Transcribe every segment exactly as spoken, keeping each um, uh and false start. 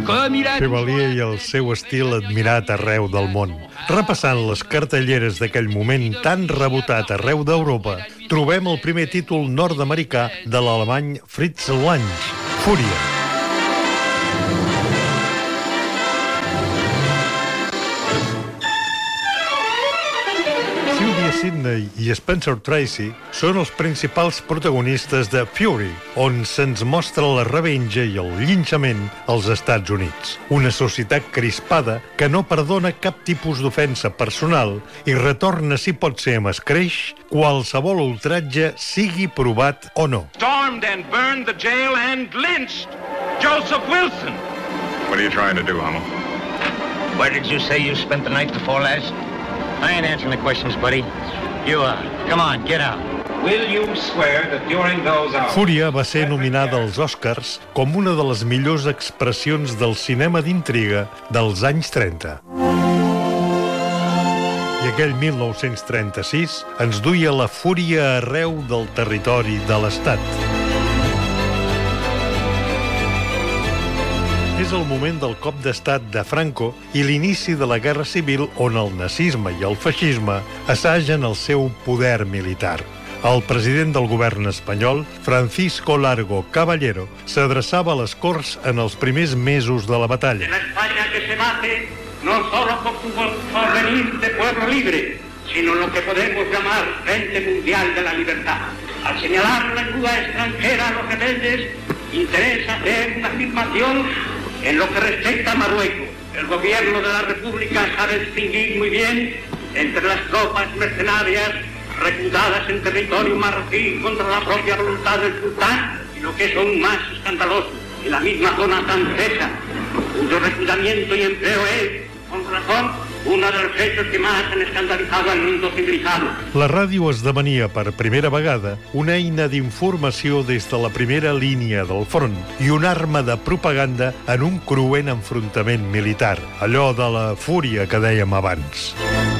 Chevalier i el seu estil admirat arreu del món. Repassant les cartelleres d'aquell moment tan rebotat arreu d'Europa, trobem el primer títol nord-americà de l'alemany Fritz Lang, Fúria. Sidney i Spencer Tracy són els principals protagonistes de Fury, on se'ns mostra la revenja i el linxament als Estats Units. Una societat crispada que no perdona cap tipus d'ofensa personal i retorna, si pot ser amb escreix, qualsevol ultratge sigui provat o no. Stormed and burned the jail and lynched Joseph Wilson. What are you trying to do, Hummel? Where did you say you spent the night before last? I ain't answering the questions, buddy. You are. Come on, get out. Will you swear that during those hours... Fúria va ser nominada als Oscars com una de les millors expressions del cinema d'intriga dels anys trenta. I aquell mil nou-cents trenta-sis ens duia la fúria arreu del territori de l'Estat. És el moment del cop d'estat de Franco i l'inici de la Guerra Civil, on el nazisme i el feixisme assagen el seu poder militar. El president del govern espanyol, Francisco Largo Caballero, s'adreçava a les Corts en els primers mesos de la batalla. La España que se bate no solo por su porvenir de pueblo libre, sino en lo que podemos llamar Frente Mundial de la Libertad. Al señalar la ayuda extranjera a los rebeldes, interesa hacer una afirmación en lo que respecta a Marruecos. El gobierno de la República sabe distinguir muy bien entre las tropas mercenarias reclutadas en territorio marroquí contra la propia voluntad del sultán y lo que es aún más escandaloso, en la misma zona francesa, cuyo reclutamiento y empleo es, con razón, uno de los hechos que más han escandalizado al mundo civilizado. La ràdio esdevenia per primera vegada una eina d'informació des de la primera línia del front i una arma de propaganda en un cruent enfrontament militar, allò de la fúria que dèiem abans.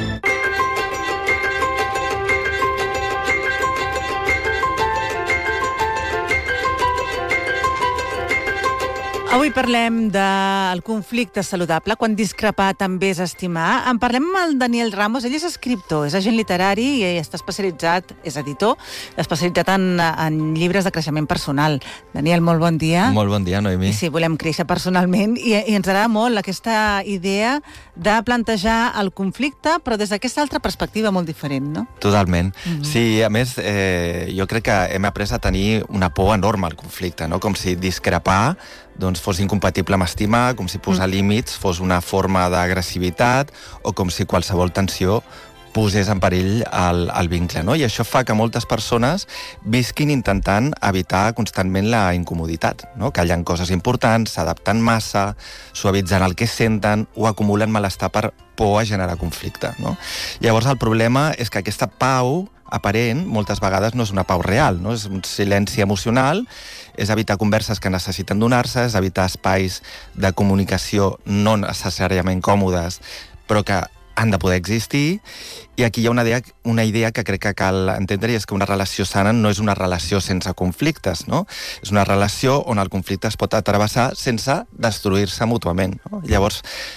Avui parlem del conflicte saludable, quan discrepar també és estimar. En parlem amb el Daniel Ramos. Ell és escriptor, és agent literari i està especialitzat, és editor, especialitzat en, en llibres de creixement personal. Daniel, molt bon dia. Molt bon dia, Noemi. I sí, volem créixer personalment i, i ens agrada molt aquesta idea de plantejar el conflicte, però des d'aquesta altra perspectiva molt diferent, no? Totalment. Mm-hmm. Sí, a més, eh, jo crec que hem après a tenir una por enorme al conflicte, no? Com si discrepar doncs fos incompatible amb estimar, com si posar mm. límits fos una forma d'agressivitat o com si qualsevol tensió posés en perill el, el vincle, no? I això fa que moltes persones visquin intentant evitar constantment la incomoditat, no? Callen coses importants, s'adapten massa, suavitzant el que senten o acumulen malestar per por a generar conflicte, no? Llavors el problema és que aquesta pau aparent moltes vegades no és una pau real, no? És un silenci emocional, és evitar converses que necessiten donar-se, és evitar espais de comunicació no necessàriament còmodes, però que han de poder existir, i aquí hi ha una idea, una idea que crec que cal entendre, i és que una relació sana no és una relació sense conflictes, no? És una relació on el conflicte es pot atravessar sense destruir-se mútuament, no? Llavors,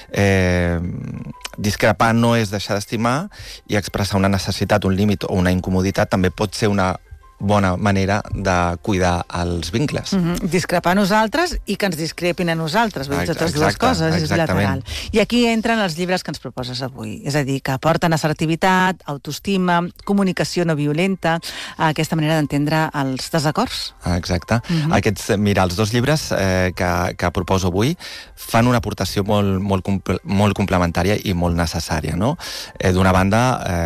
eh, discrepar no és deixar d'estimar, i expressar una necessitat, un límit o una incomoditat també pot ser una bona manera de cuidar els vincles. Mm-hmm. Discrepar a nosaltres i que ens discrepin a nosaltres, vull dir, totes Exacte, dues coses, és lateral. I aquí entren els llibres que ens proposes avui, és a dir, que aporten assertivitat, autoestima, comunicació no violenta, aquesta manera d'entendre els desacords. Exacte. Mm-hmm. Aquests, mira, els dos llibres eh, que, que proposo avui fan una aportació molt, molt, comple molt complementària i molt necessària, no? Eh, D'una banda,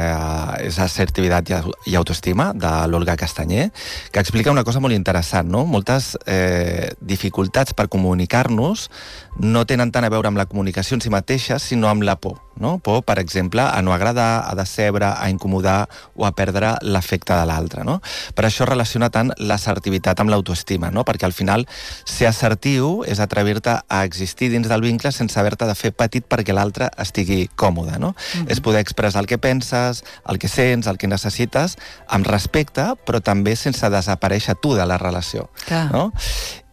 eh, és assertivitat i autoestima, de l'Olga Castanyer, que explica una cosa molt interessant, no? Moltes eh, dificultats per comunicar-nos no tenen tant a veure amb la comunicació en si mateixa, sinó amb la por, no? Por, per exemple, a no agradar, a decebre, a incomodar o a perdre l'afecte de l'altre, no? Per això relaciona tant l'assertivitat amb l'autoestima, no? Perquè al final ser assertiu és atrevir-te a existir dins del vincle sense haver-te de fer petit perquè l'altre estigui còmode, no? Mm-hmm. És poder expressar el que penses, el que sents, el que necessites, amb respecte, però també sense desaparèixer tu de la relació, Clar. No?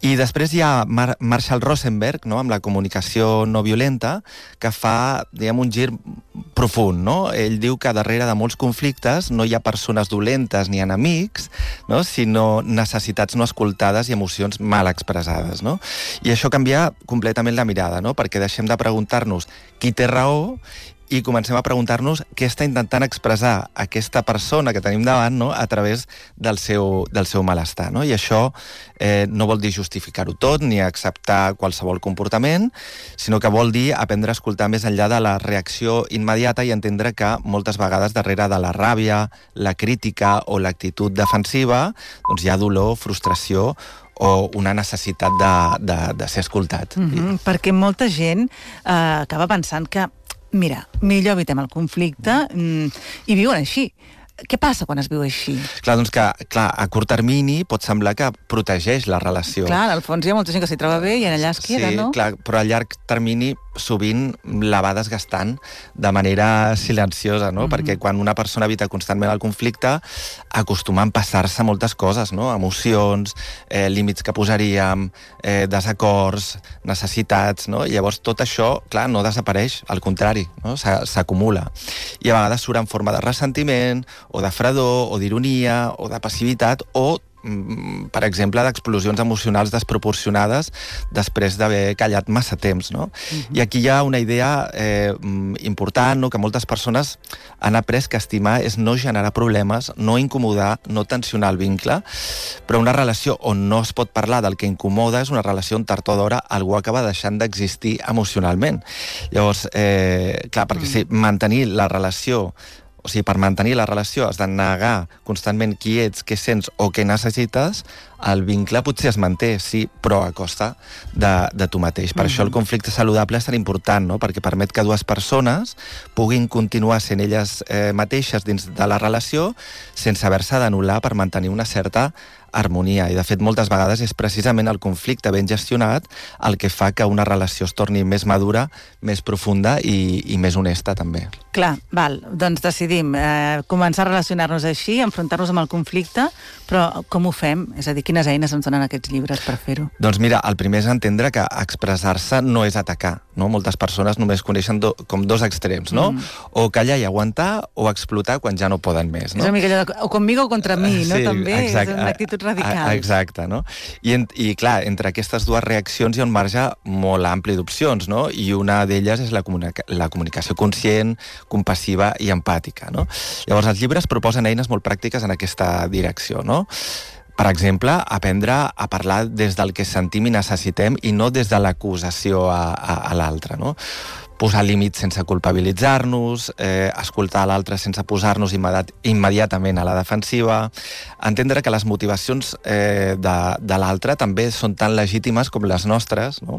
I després hi ha Mar Marshall Rosenberg, no?, amb la comunicació no violenta, que fa, diguem, un gir profund, no? Ell diu que darrere de molts conflictes no hi ha persones dolentes ni enemics, no?, sinó necessitats no escoltades i emocions mal expressades, no? I això canvia completament la mirada, no?, perquè deixem de preguntar-nos qui té raó i comencem a preguntar-nos què està intentant expressar aquesta persona que tenim davant, no?, a través del seu, del seu malestar, no? I això eh, no vol dir justificar-ho tot ni acceptar qualsevol comportament, sinó que vol dir aprendre a escoltar més enllà de la reacció immediata i entendre que moltes vegades darrere de la ràbia, la crítica o l'actitud defensiva doncs hi ha dolor, frustració o una necessitat de, de, de ser escoltat. Mm-hmm, perquè molta gent eh, acaba pensant que mira, millor evitem el conflicte mm, i viuen així. Què passa quan es viu així? Clar, doncs que clar, a curt termini pot semblar que protegeix la relació. Clar, al fons hi ha molta gent que s'hi troba bé i allà es queda, sí, no? Sí, clar, però a llarg termini sovint la va desgastant de manera silenciosa, no? Mm-hmm. Perquè quan una persona evita constantment el conflicte acostuma a empassar-se moltes coses, no? Emocions, eh, límits que posaríem, eh, desacords, necessitats, no? I llavors tot això, clar, no desapareix, al contrari, no? S'acumula. I a vegades surt en forma de ressentiment, o de fredor, o d'ironia, o de passivitat, o per exemple, d'explosions emocionals desproporcionades després d'haver callat massa temps, no? Uh-huh. I aquí hi ha una idea eh, important, no?, que moltes persones han après que estimar és no generar problemes, no incomodar, no tensionar el vincle, però una relació on no es pot parlar del que incomoda és una relació on tard o d'hora algú acaba deixant d'existir emocionalment. Llavors, eh, clar, perquè si mantenir la relació O sigui, per mantenir la relació has de negar constantment qui ets, què sents o què necessites, el vincle potser es manté, sí, però a costa de, de tu mateix. Per mm-hmm. això el conflicte saludable és tan important, no?, perquè permet que dues persones puguin continuar sent elles eh, mateixes dins de la relació sense haver-se d'anul·lar per mantenir una certa harmonia. I, de fet, moltes vegades és precisament el conflicte ben gestionat el que fa que una relació es torni més madura, més profunda i, i més honesta, també. Clar, val, doncs decidim eh, començar a relacionar-nos així, enfrontar-nos amb el conflicte, però com ho fem? És a dir, quines eines ens donen aquests llibres per fer-ho? Doncs mira, el primer és entendre que expressar-se no és atacar, no? Moltes persones només coneixen do, com dos extrems, no? Mm. O callar i aguantar, o explotar quan ja no poden més, no? És una mica allò de, o conmigo o contra mi, no? Sí, també exacte, és una actitud radical. Exacte, no? I, en, I clar, entre aquestes dues reaccions hi ha un marge molt ampli d'opcions, no? I una d'elles és la, comunica la comunicació conscient, compassiva i empàtica, no? Llavors, els llibres proposen eines molt pràctiques en aquesta direcció, no? Per exemple, aprendre a parlar des del que sentim i necessitem i no des de l'acusació a, a, a l'altre, no? Posar límits sense culpabilitzar-nos, eh, escoltar l'altre sense posar-nos immediat, immediatament a la defensiva, entendre que les motivacions eh, de, de l'altre també són tan legítimes com les nostres, no?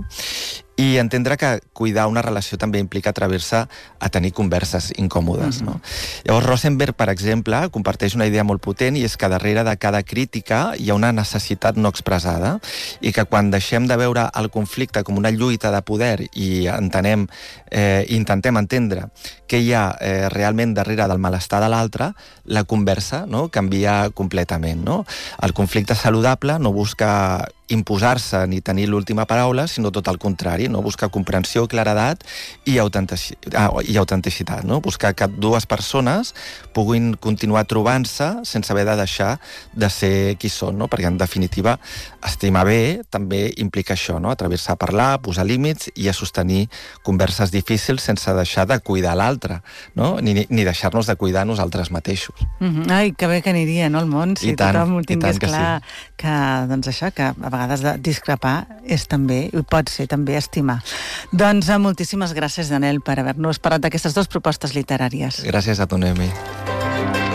I entendre que cuidar una relació també implica atrevir-se a tenir converses incòmodes, no? Llavors, Rosenberg, per exemple, comparteix una idea molt potent i és que darrere de cada crítica hi ha una necessitat no expressada i que quan deixem de veure el conflicte com una lluita de poder i entenem, eh, intentem entendre què hi ha eh, realment darrere del malestar de l'altre, la conversa, no?, canvia completament, no? El conflicte saludable no busca imposar-se ni tenir l'última paraula, sinó tot el contrari, no? Buscar comprensió, claredat i, autentici ah, i autenticitat, no? Buscar que dues persones puguin continuar trobant-se sense haver de deixar de ser qui són, no? Perquè, en definitiva, estimar bé també implica això, no? Atrevir-se a parlar, posar límits i a sostenir converses difícils sense deixar de cuidar l'altre, no? Ni, ni deixar-nos de cuidar nosaltres mateixos. Mm-hmm. Ai, que bé que aniria, no, el món, si tant, tothom tingués que clar sí. que, doncs això, que a vegades de discrepar és també, i pot ser també estimar. Doncs moltíssimes gràcies, Daniel, per haver-nos parlat d'aquestes dues propostes literàries. Gràcies a tu, Noemi.